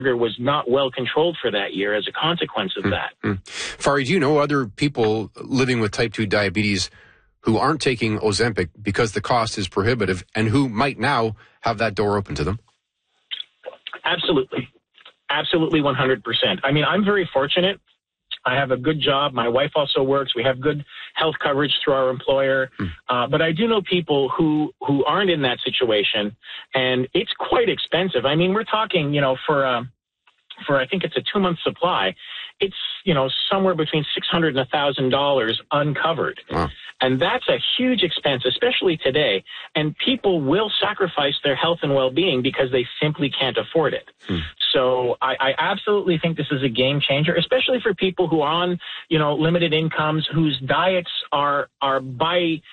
was not well controlled for that year as a consequence of that. Fari, do you know other people living with type 2 diabetes who aren't taking Ozempic because the cost is prohibitive and who might now have that door open to them? Absolutely. Absolutely 100%. I mean, I'm very fortunate. I have a good job. My wife also works. We have good health coverage through our employer. But I do know people who aren't in that situation, and it's quite expensive. I mean, we're talking, for I think it's a 2-month supply, it's, somewhere between $600 and $1,000 uncovered. Wow. And that's a huge expense, especially today. And people will sacrifice their health and well-being because they simply can't afford it. So I absolutely think this is a game changer, especially for people who are on, limited incomes, whose diets are by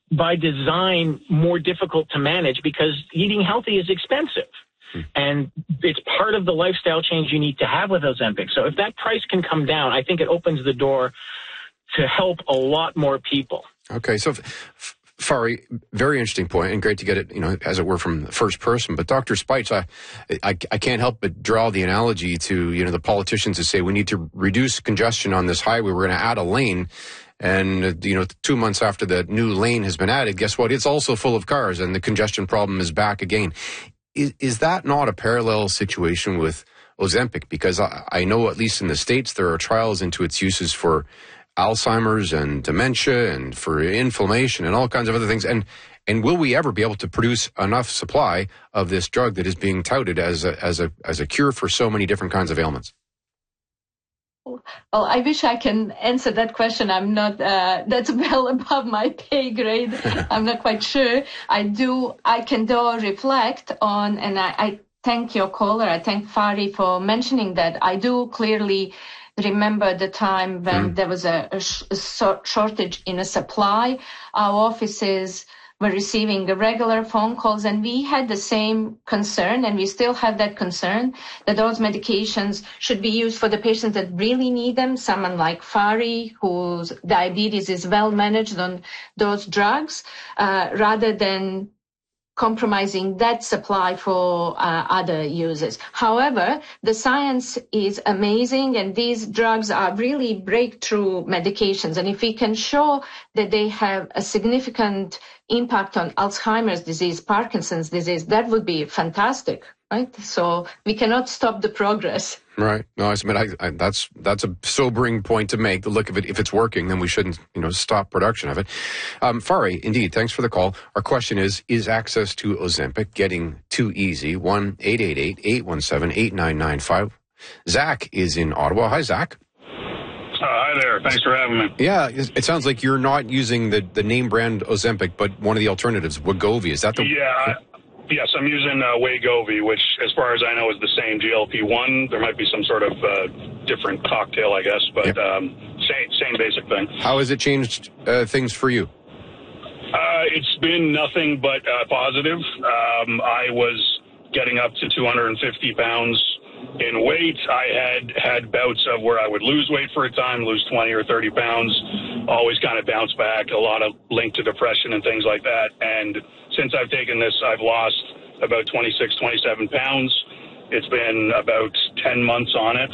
design more difficult to manage because eating healthy is expensive. And it's part of the lifestyle change you need to have with Ozempic. So if that price can come down, I think it opens the door to help a lot more people. Okay, so Fari, very interesting point, and great to get it, as it were, from the first person. But Dr. Spites, I can't help but draw the analogy to, the politicians who say we need to reduce congestion on this highway. We're going to add a lane. And, 2 months after the new lane has been added, guess what? It's also full of cars, and the congestion problem is back again. Is that not a parallel situation with Ozempic? Because I know, at least in the States, there are trials into its uses for Alzheimer's and dementia and for inflammation and all kinds of other things. And will we ever be able to produce enough supply of this drug that is being touted as a cure for so many different kinds of ailments? Well, I wish I can answer that question. I'm not, that's well above my pay grade. I'm not quite sure. I can though reflect on, and I thank your caller. I thank Fari for mentioning that. I do clearly remember the time when there was a shortage in a supply. Our offices were receiving the regular phone calls, and we had the same concern, and we still have that concern, that those medications should be used for the patients that really need them, someone like Fari, whose diabetes is well managed on those drugs, rather than compromising that supply for other users. However, the science is amazing, and these drugs are really breakthrough medications. And if we can show that they have a significant impact on Alzheimer's disease, Parkinson's disease, that would be fantastic, right? So we cannot stop the progress. Right. No, that's a sobering point to make. The look of it, if it's working, then we shouldn't, stop production of it. Fari, indeed, thanks for the call. Our question is access to Ozempic getting too easy? 1-888-817-8995. Zach is in Ottawa. Hi, Zach. Hi there. Thanks for having me. Yeah, it sounds like you're not using the name brand Ozempic, but one of the alternatives, Wegovy. Is that the... Yeah. Yes, I'm using Wegovy, which, as far as I know, is the same GLP-1. There might be some sort of different cocktail, I guess, but same basic thing. How has it changed things for you? It's been nothing but positive. I was getting up to 250 pounds in weight. I had bouts of where I would lose weight for a time, lose 20 or 30 pounds, always kind of bounce back, a lot of linked to depression and things like that. And since I've taken this, I've lost about 26, 27 pounds. It's been about 10 months on it.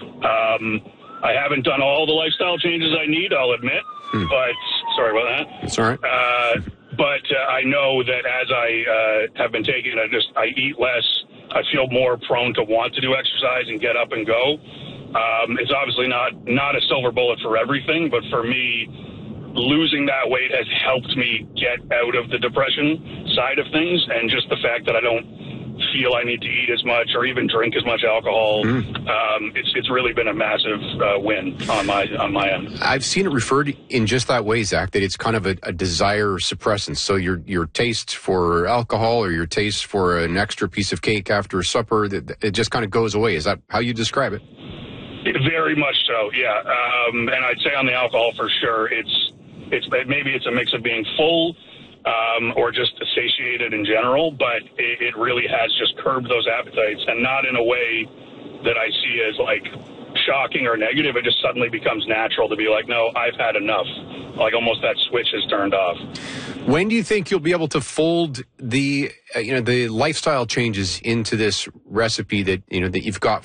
I haven't done all the lifestyle changes I need, I'll admit, but sorry about that. That's all right. But I know that as I have been taking it, I eat less. I feel more prone to want to do exercise and get up and go. It's obviously not a silver bullet for everything, but for me, losing that weight has helped me get out of the depression side of things, and just the fact that I don't feel I need to eat as much or even drink as much alcohol. It's really been a massive win on my end. I've seen it referred in just that way, Zach, that it's kind of a desire suppressant. So your taste for alcohol or your taste for an extra piece of cake after supper, it just kind of goes away. Is that how you describe it? Very much so, yeah. And I'd say on the alcohol for sure, maybe it's a mix of being full or just satiated in general, but it really has just curbed those appetites, and not in a way that I see as like shocking or negative. It just suddenly becomes natural to be like, no, I've had enough. Like almost that switch is turned off. When do you think you'll be able to fold the lifestyle changes into this recipe that you've got